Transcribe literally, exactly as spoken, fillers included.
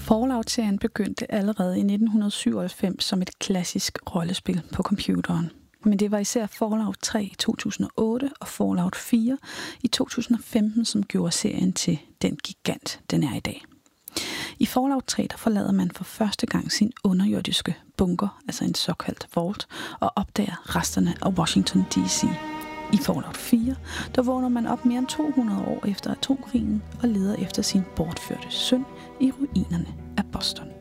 Fallout-serien begyndte allerede i nitten syvoghalvfems som et klassisk rollespil på computeren. Men det var især Fallout tre i to tusind og otte og Fallout fire i to tusind og femten, som gjorde serien til den gigant, den er i dag. I Fallout tre der forlader man for første gang sin underjordiske bunker, altså en såkaldt vault, og opdager resterne af Washington D C. I Fallout fire der vågner man op mere end to hundrede år efter atomkrigen og leder efter sin bortførte søn i ruinerne af Boston.